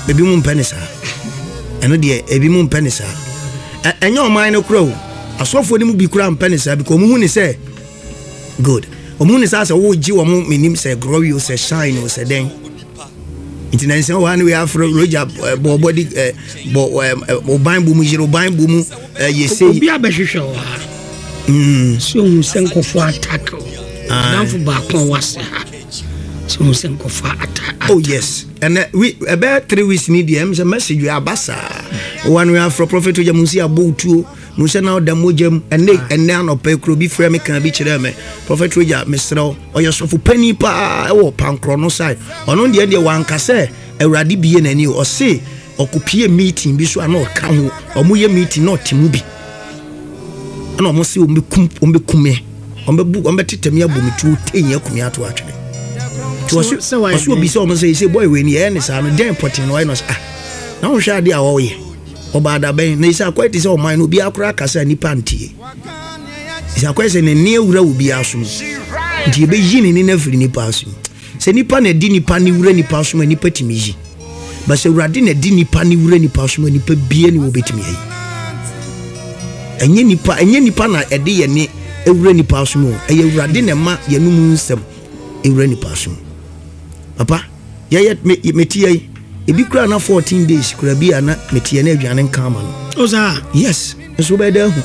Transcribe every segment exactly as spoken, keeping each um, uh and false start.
ebi mu mpenisa eno de ebi mu mpenisa enye o man no kro asofo ni mu bi kura mpenisa because mu hu ni say good omu ni say say wo gi wo mu minim say glory o say shine o say den international one we have roja bo body bo oban bu mu jiro ban bu mu ye say obi abehwehwe wa mm so hu senkofo attack danfo ba kon wase ha so hu senkofo attack oh yes and uh, we about three weeks need them a message we abasa one we have from prophet oja musi abotu no say now da mojam and and now no pe kro bi frame me kan bi kire me prophet oja mesro oyo sofo pani pa e wo pankro no side ono de de wanka say awrade biye nani o say okopie meeting bi so ana o ka ho omoye meeting no timu bi ana omo say o mekum o mekume o mebu o metetemi abomitu tenya kumi ato atwe to so so bi so omo say say boy we ni e ni sa no den potin no no ah na o hwa de a wo ye obada ben na isa kwete se o man no bi akura kasa nipa ntie isa kwese ne ne ewura obi aso nti e be yini ni na firi nipa aso se nipa na di nipa ni wura nipa aso ma nipa timi yi ba se urade na di nipa ni wura nipa aso ma nipa bie ni wo betimi yi enye nipa enye nipa na ede ye ne ewura nipa aso mo eye urade na ma ye no mu nsem ewura nipa aso papa ye ye metie ebi kura na fourteen days kura bi ana metie na aduane nkama no oza yes so be da hu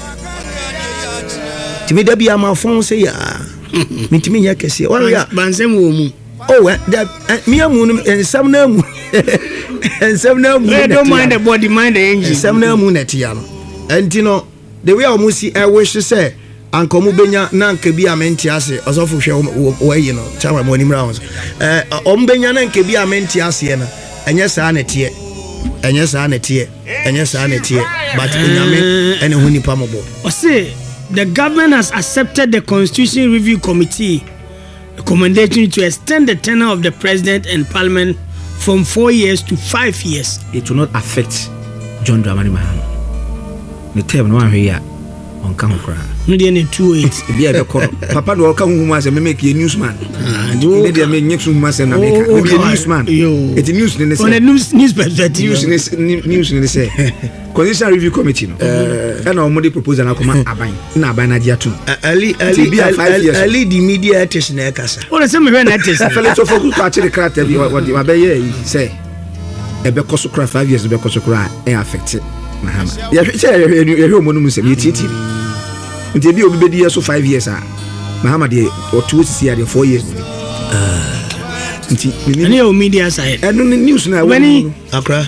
timi da bi ama fon se ya mitimi nya kese wa ya bansem wo mu oh that me amu no ensam na amu ensam na amu don't mind the body mind the engine ensam na amu netia no enti no the way amu si I wish to say anko mu benya na nka bi amenti ase osofo hwe wo yi no chama mo nimra ho eh om benya na nka bi amenti ase na enye saa netie enye saa netie enye saa netie but nyame ene hu nipa mobo o say the government has accepted the Constitution Review Committee recommendation to extend the tenure of the president and parliament from four years to five years. It will not affect John Dramani Mahama. The term no one here on Kankra. No dey in two eight. Be a call. Papa do come who must make a newsman. They dey make next who must na make. Be a newsman. It's a news in the on the news news perspective. News news in the say. Constitution Review Committee no. Eh na omode proposal na come aban. Na aban na dia too. Ali Ali Ali the media attention na kasa. O say me na attention. Fele to focus to actually character bi what the be here say. E be koso kra five years be koso kra e affect Mahama. Ya hwe ya hwe omo no mu se me titi. Nti bi obi be di so five years ah. Mahama de o two sisi ya de four years. Ah. Nti ni o media side. E no news na when akra.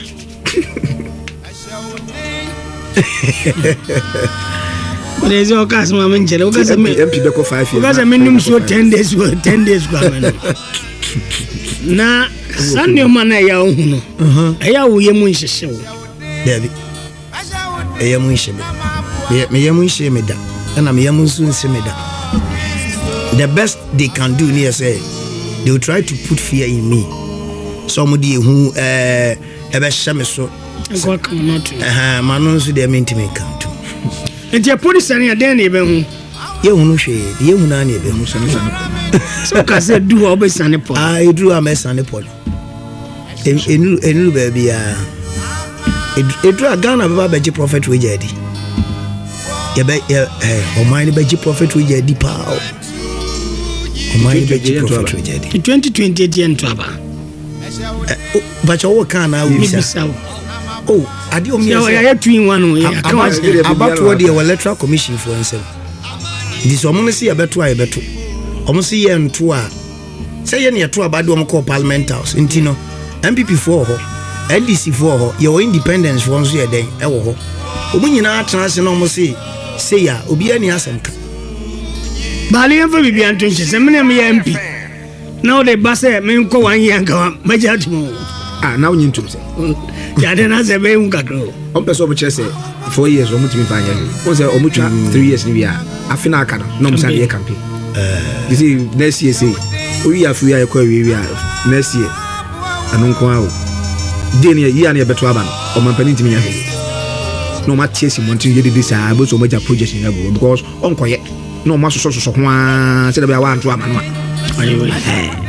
But is your cast mama njele o ka me M P be ko five years. O ka me num so ten days go ten days go man. Na sanne man ya hu no. Eh ya wo ye mu nhihye wo. David. Eh ya mu nhihye me. Me ya mu nhihye me da. Na me ya mu nsu nse me da. The best they can do near say they will try to put fear in me. Somebody who eh ebe hye me so go come not. Eh manon so dey mean to me come to. And your police and your den ebe hu. Ye hu no hwe, ye hu na na ebe hu so no. So ka say do obe sane pol. Ah, e do am sane pol. Enu enu baby ah. E do Ghana be ba beji prophet we jadi. Ye be eh o man be beji prophet we jadi pa. O man be beji prophet we jadi. twenty twenty ento aba. But you can now we say. Oh, I do me ya twin one way. About what the electoral commission for himself. This woman see a better I better. Almost see ye and two. Say any two about one call Parliament House. Intino M P P for her, N D C for her, your independence for once a day. Ewo. When you not chance almost say, say ya, Obi any asem. Bali and for be Anton, some M P. Now the bus men go one year go, my judgment. Ah, now you to say. Jadena se be un kakro. On person which say four years or much fanya. On say omucha three years ni bia. Afina aka no no say campaign. Eh you see next year say we are free akwa we we next year. Anonko awo. Dey na year na beto aba no. O man pani ntimi nya fe. No ma chase montin ye dey say bo so major project ni go because on koye. No ma so so so ho a say da bia wa anto ama no.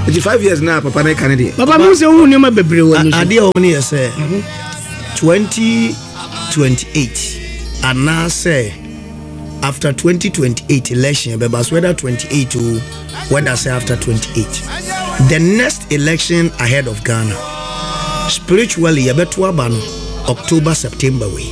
It's five years now, Papa. I can't do it. Papa, I'm saying you might be brave. Idea only is say twenty twenty-eight, and now say after twenty twenty-eight election, but whether twenty-eight or whether say after twenty-eight, the next election ahead of Ghana, spiritually, you better ban October September way.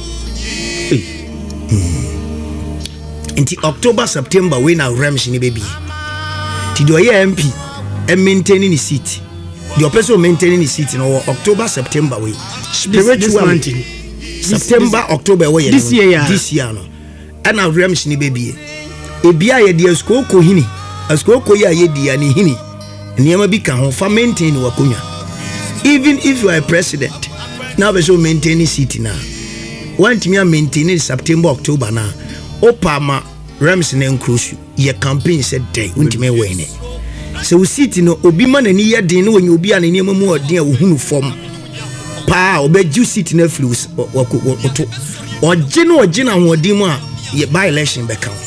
Into October September way now Rams in baby. To do a M P and maintaining the seat. The person maintaining the seat in October September way. Spiritually, September this, October way. This year, yeah. This year no. And now Rams in baby. Ebia ye dia sko ko hini. Asko ko ya ye dia ni hini. Niyama bi kan ho fa maintain wakonya. Even if you are a president, now we should maintain the seat now. One time maintain it September October now. Opama Rams and Cruise, your campaign said day, won't me win it. So we sit in Obi man and year din when you be an enemy more dear who form. Pa, or bed you sit in a flus or general general or dima, ye by election back out.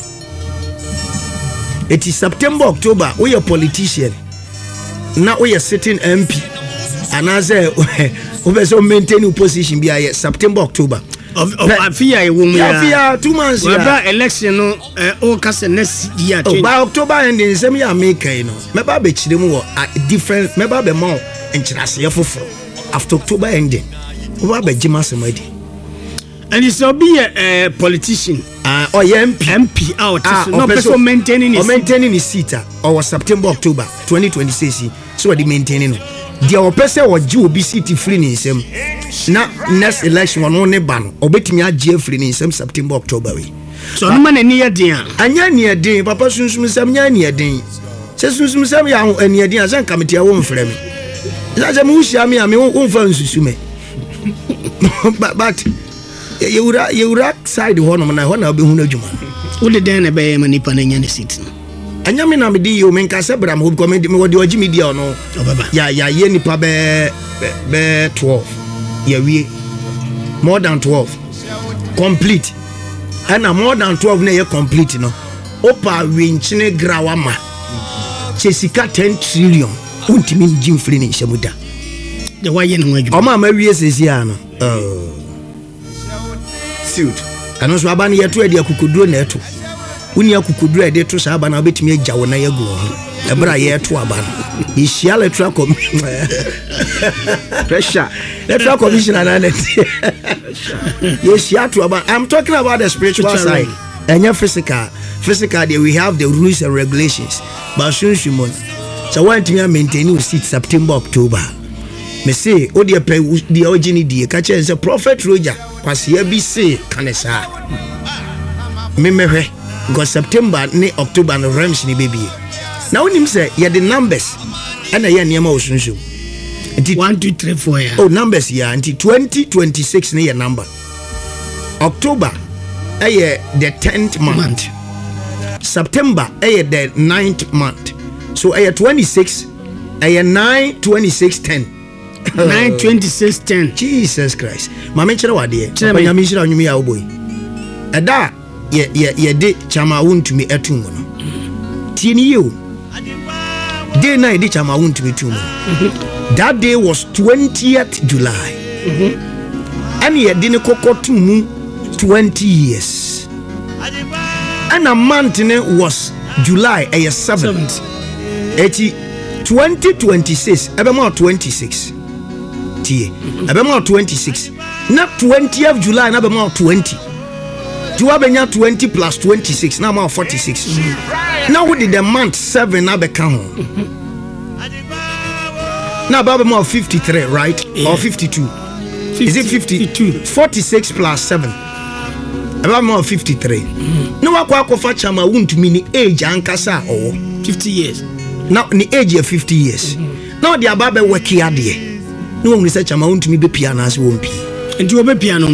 It is September October, we are politician. Now we are sitting M P. And as a we so maintaining position be September October. Of of afia e wo mu ya. Afia two months ya. Whether election no eh o ka say next year. Oh, by October ending sem ya make you know. Meba be chire mu a different meba be more enchirase ye foforo. After October ending. Meba be jima semadi. And it's so be a politician. Ah, uh, or M P. M P out. Ah, no person maintaining his or maintaining his seat or September October twenty twenty-six. So they maintaining. The person was due be city free in him. Now next election one only ban or bet me a J free in some September October. So no man near day. Anya near day, Papa soon some near day. Says soon some young and near day as I come to your own frame. That's a musha me, I mean, won't find Susume. But but you would you would side one of my one of the Hunajuman. Would the then a bay manipan in any seat? Anyame na me di yo men ka se bra mo ko me di me wo di oji me di ono ya ya ye nipa be be twelve ya wie more than twelve complete and more than twelve na ye complete no opa winchine grawa ma chesika ten trillion untimi jim free ni shemuda the why ye no adwuma o ma ma wie sesi a no uh suit ano so aba na ye to e di akukuduro na eto Uni akukudru e de to sa aba na obetimi agya wo na yago ho ebra ye to aba no ihia electoral commission pressure electoral commission na na yes ya to aba. I'm talking about the spiritual side and your physical physical there we have the rules and regulations but soon shimon so want me maintain you seat September October me say o de pe the origin die ka che say prophet Roger kwase bi say kanesa me mehwe go September ni October no Rams ni baby. Now when him say yeah the numbers and yeah niam osunsu. one two three four yeah. Oh numbers yeah until twenty twenty-six ni your number. October eh the tenth month. month. September eh the ninth month. So eh twenty-six eh nine twenty-six ten. nine twenty-six ten. Jesus Christ. Mama chere wade. Papa nyame shira onwumi ya oboy. Eda ye ye ye de chama wontumi etum no tieni you day na de chama wontumi etum that day was twentieth July and ye de ne kokotum twenty years and a month ne was July a seventh eighty twenty twenty-six ebema twenty-six tie ebema twenty-six na twentieth July na ebema twenty. You have been twenty plus twenty-six, now I'm forty-six. Mm-hmm. Now we did the month seven, now become mm-hmm. Now Baba more fifty-three, right? Yeah. Or fifty-two? fifty, is it fifty-two? forty-six plus seven. Baba more fifty-three. Mm-hmm. No, I quite for chama won't mean age ankasa or fifty years. Now, the age of fifty years. Mm-hmm. Now, the Baba work here, dear. No one research chama won't me be pianos won't be. And you be piano.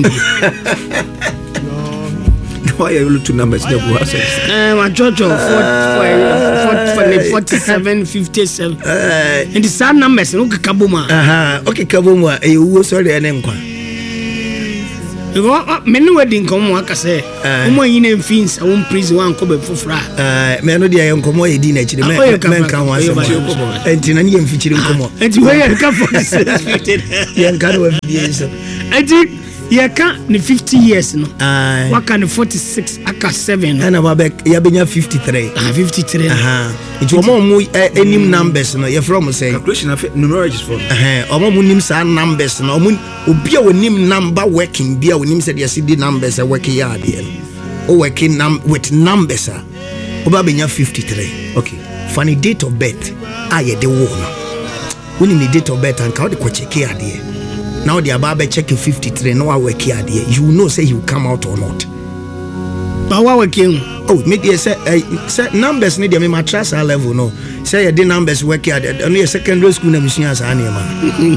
Why are you looking numbers? Uh, my church of forty-seven, fifty-seven. And the same numbers, okay, Kabuma. Aha, okay, Kabuma. You sorry, and then many wedding come waka say omo yin emfin sa won prison wan ko be fofra eh me no dia nkomo e di na chiri me me kan wa se enti na ne emfichiri nkomo enti we ya ka forty-six ya kan wa fifty so enti ya ka ni fifty years no waka ni forty-six aka seven ana ba be ya benya fifty-three ah fifty-three aha enti omo mu enim numbers no ye from say calculation of numerology for eh omo mu nim sa numbers no omo obi a wonim number working bia wonim say the cd numbers are working ya de o working num with numbers a oba benya fifty-three okay funny date of birth aye de wo no wonim the date of birth and ka o de ko check ya de now the ababa check fifty-three no work ya de you know say you come out or not but what working oh me dey say say numbers need me matras level no say the numbers work ya de no secondary school na mission sa na ma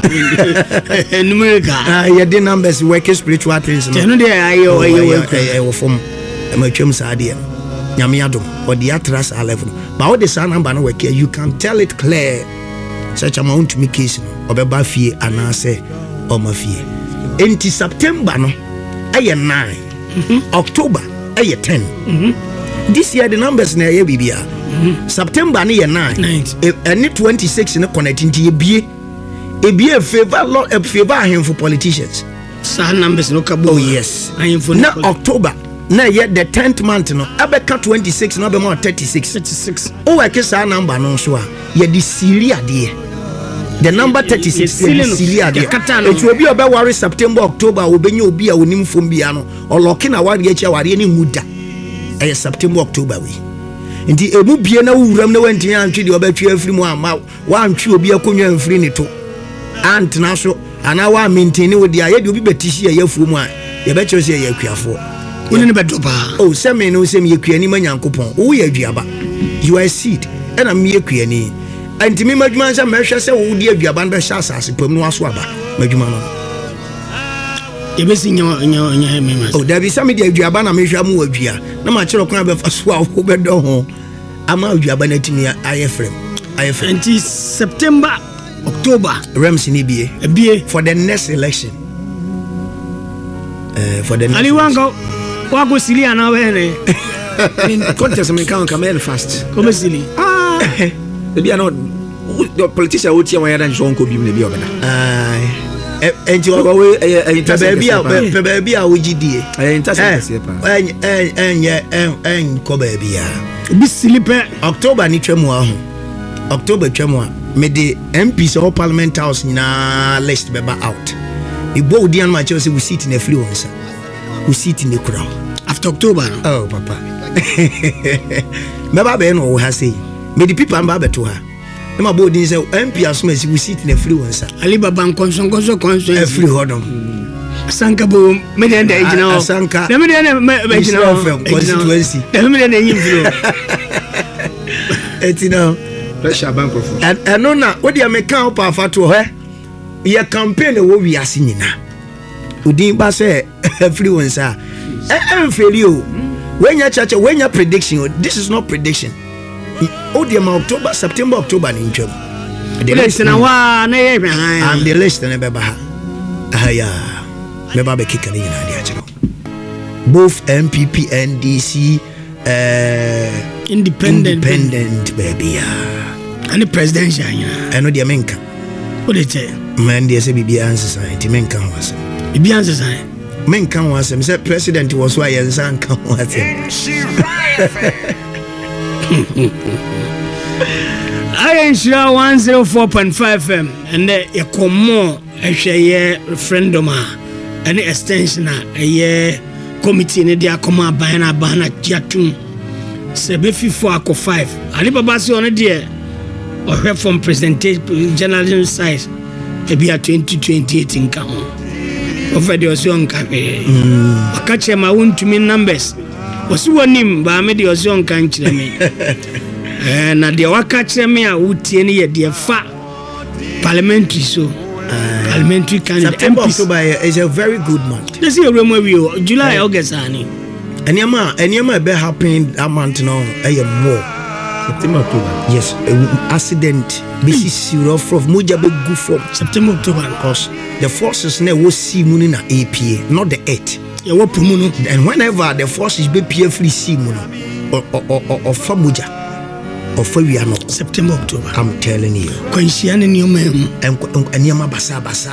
numerical ah ya the numbers work spiritual things no no dey ayo ayo ayo form e ma twem sa de nyame adom or the atras level but all the sound number no work you can tell it clear such amount to me case no obeba fie anase o ma fie enti September no aye nine mm-hmm. October aye ten mm-hmm. this year the numbers na aye bibia mm-hmm. September na aye nine and twenty-six na connecting to ebie ebie favor lot of favor him for politicians sa numbers no kabo oh yes ahemfo na October na ye the tenth month no abeka twenty-six na be more thirty-six thirty-six o work sa number no so a ye di siri ade the number thirty-six is Celia there. It will be about worry September, October, Obenya Obi, a winning from Biano, or locking a one get your any muda. A September, October we. In the Emubiana who ram no went to the Obetu every one, one true be a conya and free to Aunt Naso, and now I'm maintaining with the idea to be Betisia, your fuma. You bet you say you're careful. Oh, some men know some you can even yankupon. Oh, you're Jabba. You are seed, and I'm mere queenie. And to me, my man, some measure say, oh, dear, you abandon Shas as a permanent swabber. My man, you're missing your in your in your memory. Oh, there be some idea you abandon measure more here. No much of a swab over the home. I'm out you abandoning me. I F M. I F M. Until September, October. Rams in E B A. B A for the next election. Uh, for the next. Ali wango. What go silly and now? In contest, I can come in fast. Come silly. Ah. Maybe I know the politician who tell me that John could be maybe over there. Ah, and you are away a baby, a baby, a G D. I interest and and yeah, and and Cobebia. Be sleeper October Nitremua, October Tremua, made the M Ps or Parliament House na list member out. The Bodian Machos will sit in a fluencer, we sit in the crowd after October. Oh, Papa. Maybe Ben or has say. Me the people am babe to her. Them about this M P as we sit in a fluencer. Alibaba konson konson konson. A free hodom. Sanka bo me den dey gina. Sanka. Dem dey me gina constituency. Dem dey dey yin flow. Etino. Pressure bank of. And and no na we dey make camp afa to her. Your campaign wo wi ase nyina. Udin ba say fluencer. Eh em failure. When your church when your prediction, this is not prediction. Oh, the October, September, October in June. The list na wa na ye hwe han. And the list na be ba ha. Ah yeah. Me ba be kika ni na dia chiro. Both M P P N D C uh independent independent baby yeah. And the presidential yeah. I know the menka. What they say? Man dey say bibi answer society menka ho asem. Bibi answer society. Menka ho asem say president was why yansa kan ho asem. I ensure one zero four point five F M and then a common a share referendum and extension a year committee in the Akoma Bana Bana Jatun Sebefi for Ako five. Alibabasi on a dear or heard from presentation journalism size maybe a twenty twenty eight in Kaon. Over the Osion Cafe. I catch my own to me numbers. Was one name by me the Ozion country me. And at the waka me a uti any dear fat parliamentary so parliamentary candidate. September October is a very good month. Let's see a room review July August ani. And yama and yama be happen that month now a more. September October. Yes, accident. This is zero from Mujabe go from September October because the forces ne was see moon in a A P A, not the eight. ya wapumu no. And whenever the forces be P F C mu no or or or or famuja or fawiano September October. I'm telling you. Kwanhia ne nioma hu. And eniema basa basa.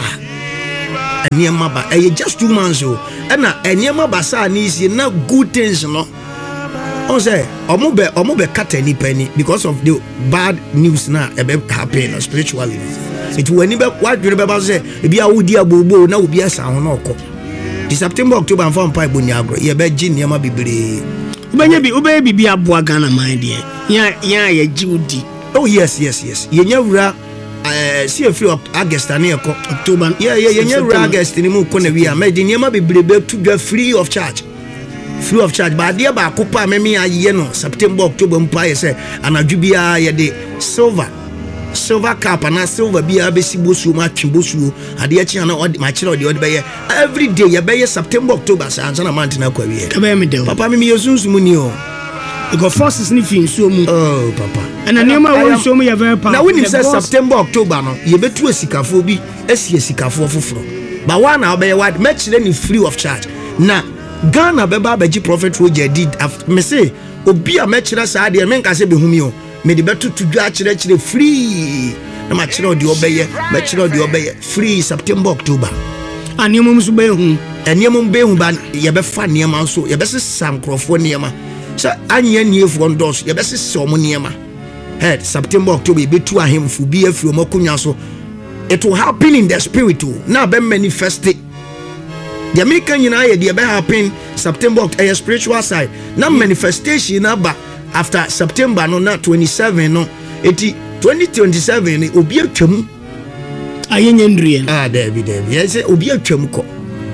Eniema ba eh just two months o. Na eniema basa ni is na good things no. On say omo be omo be cut any penny because of the bad news na e be happen spiritually. It will any be what you remember say e bia wodi abobo na obi asa ho na okọ. The September October and five bo ni agro ye be gi niema bebre. Ubenya bi ubenya bi bi aboa Ghana man de. Ya ya ye giudi. Oh yes yes yes. Ye nya wura eh see a free of August na e ko October. Yeah yeah ye nya wura August ni mu ko na wi a me di niema bebre to be free of charge. Free of charge but there ba kopa me me aye no September October mpa say anadwu bia ye de silver silver cap and silver bia be si bosu ma twimbosu ade a chi na ma kire ode ode be every day ye be September October say ansa na month na kwa wi ka be me de papa me me yesunsumu ni o because forces ni fi nsuo mu oh papa and na nioma wo nsuo mu ye very powerful. na when you say September October no ye betu asikafo bi esi asikafo foforo ba wa na be what me kire ni free of charge na Ghana beba beji prophet Roger did me say obi a me kire sa de me nka se be humi o me de betu tudu a kire kire free na ma kire odi obeye me kire odi obeye free September October aniemo mso be hu aniemo be hu ba ye be fa niema so ye be se sankrofo niema so anye niefo ndos ye be se se omo niema head September October ye betu ahemfu bi afi omokunya so it will happen in the spirit na be manifest it. The American United they be happen September a spiritual side. Now manifestation aba after September no na twenty-seven no eighty twenty twenty-seven obi atwam ayenye ndrie ah David David yes obi atwam ko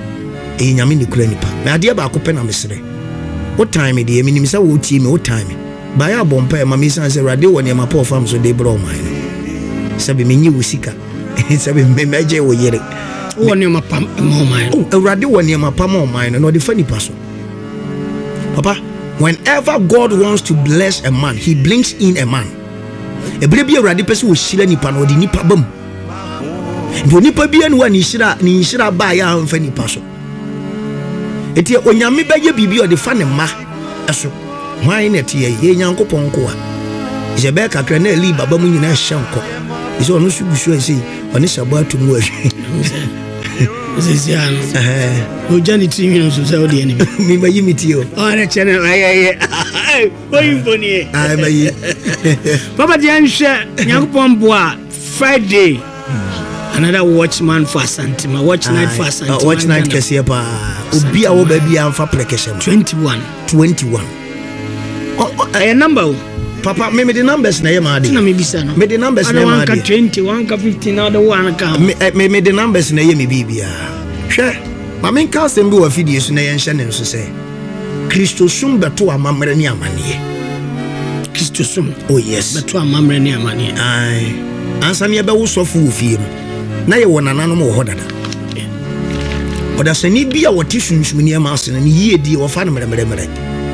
e nyame ni kura nipa na ade ba ko pe na mesere what time dey me nimisa wo tie me what time ba ya bompa e ma me san se rade woni ma pa fam so dey bro mine sabe me nyi wo sika sabe me meje wo yere woni ma pam mo man oh awrade woni ma pam mo man no the funny person papa whenever God wants to bless a man he brings in a man e bre bi awrade pese wo shira nipa no di nipa bam do nipa bi anu ani shira ni shira ba ya amfa nipa so eti onyame beye bibi o de fa ne ma eso hwan na tie ye nyankopon ko a je be kakra na eli baba mu nyina hyanko iso onu sugusu ese oni sabatu mu ahwe Zesiano. Eh. O jani timi no so say o de enemy. Mi bayi mitio. O na channel ay ay. O infoni. Ay bayi. Papa Jan share Nyankopon boa Friday. Another watchman for Santima. Watch night for Santima. Watch night kese pa. Obi a wo ba bia amfa prekesem. twenty-one. twenty-one. Oh, a number. Papa, me me the numbers na ye ma de. Na me bisa no. Me the numbers na ye ma de. one twenty, one fifteen, now the one ka. Me me me the numbers na ye me bibia. Hwe. Ma me nka asem bi wa fidie so na ye nhye ne so se. Kristo sum beto amamre ni amane. Kristo sum. Oh yes. Beto amamre ni amane. Ai. Ansa ne be wo sofo wo fie no. Na ye wo nananom wo hodada. Oda sani bia wo tisunsun ni ma asene ni yie die wo fa no mere mere mere.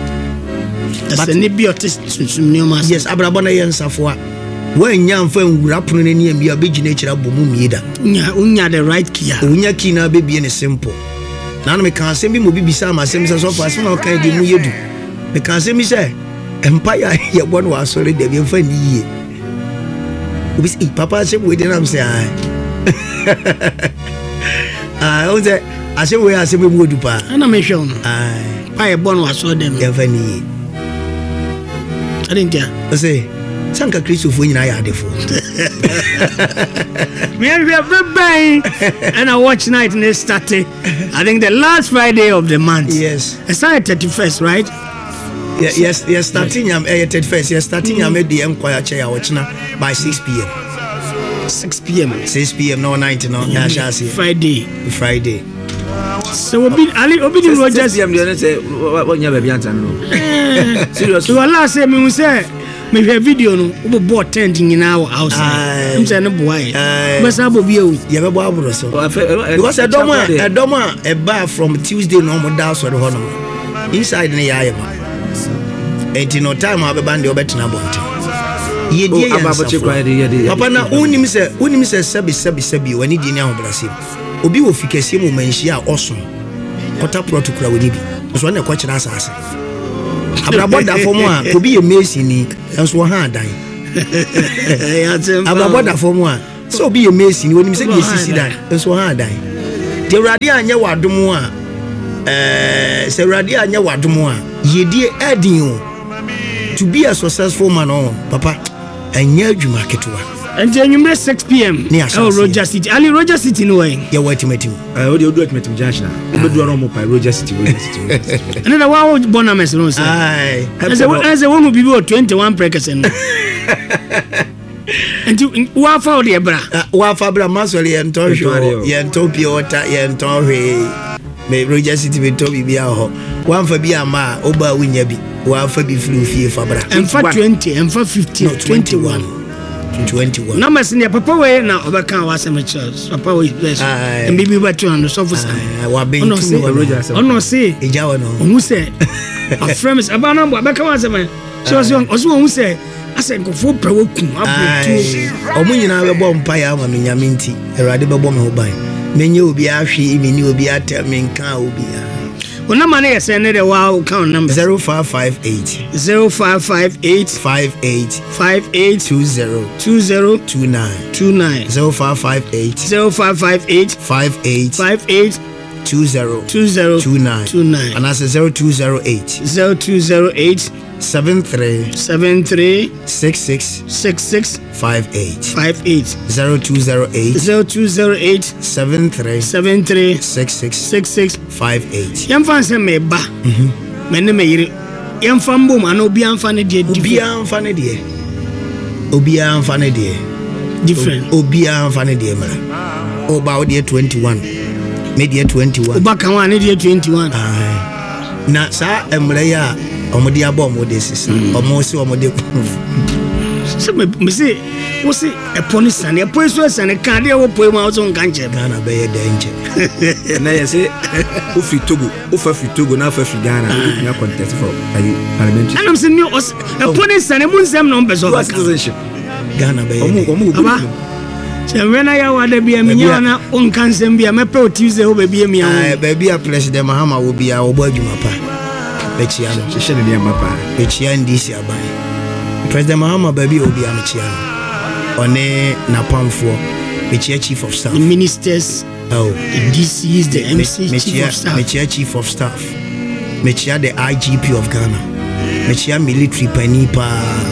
But any be sunsun ni ma. Yes, abrabo na ye nsafo a. Wan nya mfa nwura pono na ni ambia be gina kira bomu mieda. Unya unya the right key. Unya key na be bie ne simple. Na no me kan asem bi mo bibisa ma asem so so as na kan di mu yedu. Me kan asem bi say empire ye bon wa so re de bi mfa ni yie. Obi say papa asem we dey na am say ah. Ah, o say asem we asem bi mu odu pa. Na me hwe no. Ah. Pa ye bon wa so dem. Ye mfa ni yie. I didn't hear. I say, Sanka Christopher, you know, I had it for. We are very and I watch night and it started. I think the last Friday of the month. Yes. It's not thirty-first, right? Yeah, yes, yes, starting I'm uh, thirty-first. Yes, starting I'm at the Empire chair watching by six p.m. six p.m. six p.m. no night, no. Yeah, shall see. Friday. Friday. So Obi Ali Obi Rogers. six p.m. they say what you baby answer no. Seriously. So Allah say me say me hear video no obo board tent nyina outside. I'm say no boy. But say obi o. Yeah, be boy abro so. Because a doma a doma a bar from Tuesday no mo down so the hono. Inside na ya yema. Enti no time abi band obetina bonte. Ye die ya. Papa na unim say unim say sabi sabi sabi wani di ni ahobrasim. Obi wo fikese mo manhia oso kɔta protocol woni bi nso na ɛkɔ kyerɛ asase abrabɔ da fam a obi yɛ mason ni nso ha adan abrabɔ da fam a so obi yɛ mason ni onim sɛ bi sisi dan nso ha adan de awurade anyɛ wadom a eh sɛ awurade anyɛ wadom a yedie adin o to be a successful man oh papa ɛnyɛ adwuma ketewa. And then you make six p.m. Oh, Roger City. Ali Roger City no way. Yeah, wait a minute. Uh, what do you do at Metum Junction? We do a normal by Roger City. Roger City. And then I want Bonamess. No, sir. Aye. As a as a woman, people twenty-one percent. And you wafa the bra. Wafa bra masoli and Tonjo. Yen Topio water yen Tonre. Me Roger City be Toby be aho. One for be a ma oba winyabi. One for be flu fee fabra. And for twenty and for fifteen. No, twenty-one. twenty-one. No mas near Papa way now overcome was a mature. Papa was best. And maybe about two hundred officers. I was being no say. Oh no say. Ijawano. Who say? A friend is about number. Back was a man. So as young as one who say. I said go for provoking. Omunyi na be bom pa ya ma me nyaminti. Erade be bom ho ban. Menye obi ahwe me ni obi atem nka obi a. Well, no money is sending the wow count number zero five five eight zero five five eight five eight five eight two zero two zero two nine two nine zero five five eight zero five five eight five eight five eight two zero two zero two nine two nine and that's zero two zero eight zero two zero eight seven three seven three six six six six five eight five eight zero two zero eight zero two zero eight seven three seven three six six six six five eight. Yam fancy me ba. Mhm. Me ne me yiri. Yam fan bom ana obi an fan de obi an fan de. Obi an fan de. Different. Obi an fan de mara. Oba o de twenty-one. Me de twenty-one. Oba kan wa ne de twenty-one. Ah. Na sa emre ya omode abo omode sisa. Omo se omode so me me say wo say e poni sane e poni so sane kan de wo poi ma wo so nkan che Ghana be ye danger. Na ye say o fi Togo o fa fi Togo na fa fi Ghana na contest for parliamentary. And I'm saying no e poni sane mun sem no be so citizenship. Ghana be ye. Omo omo go. Se when I wa da bia me nya na on kan sem bia me pe o Tuesday o be bia me ya. Ah be bia President Mahama wo bia wo bo adwuma pa. Be chia no. She she ne ma pa. Be chia ndisi aban. President Mahama baby obi amchia one na pamfo the chief of staff the ministers oh the D Cs the M C me, chief of staff me chief of staff me the I G P of Ghana me military panipa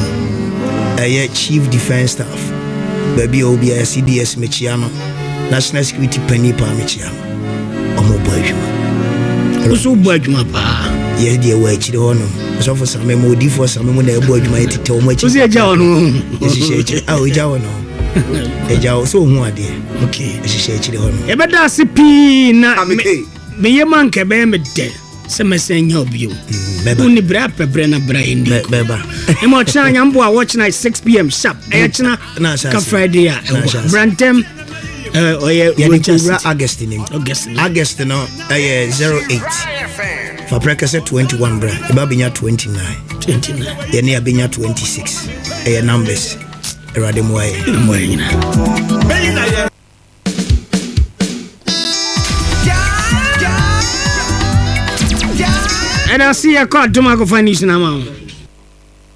eh chief defense staff baby obi C D S me no national security panipa me chia omo boadwuma oso boadwuma pa ye de wa chire hono so for some mo di for some mo na ebo adwuma yete o ma chi osi eja hono ehihie ah eja hono eja so hu ade okay ehihie chire hono e beda se pi na me ye man ke be me de se me senya obio uni bra pebre na bra indi beba e mo cha nyambo a watch night six p.m. sharp e china ka Friday a Brantem eh oye Roger Augustine Augustine Augustine no eh zero eight for breakfast twenty-one bra e ba benya twenty-nine twenty-nine ye ne abenya twenty-six eh numbers erade moye moye nyina and I see a card to my finance now.